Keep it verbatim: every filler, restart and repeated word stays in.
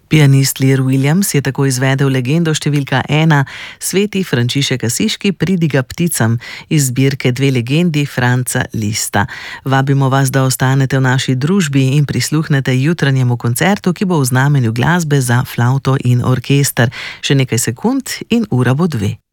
Pianist Lear Williams je tako izvedel legendo številka ena, Sveti Frančišek Asiški, Pridiga pticam, iz zbirke Dve legendi Franca Lista. Vabimo vas, da ostanete v naši družbi in prisluhnete jutranjemu koncertu, ki bo v znamenju glasbe za flavto in orkester. Še nekaj sekund in ura bo dve.